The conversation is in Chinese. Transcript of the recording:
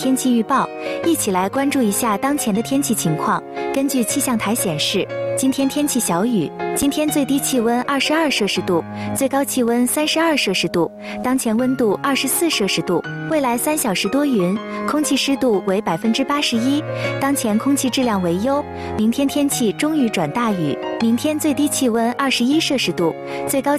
天气预报，一起来关注一下当前的天气情况。根据气象台显示，今天天气小雨，今天最低气温22摄氏度，最高气温32摄氏度，当前温度24摄氏度。未来3小时多云，空气湿度为81%，当前空气质量为优。明天天气中雨转大雨，明天最低气温21摄氏度，最高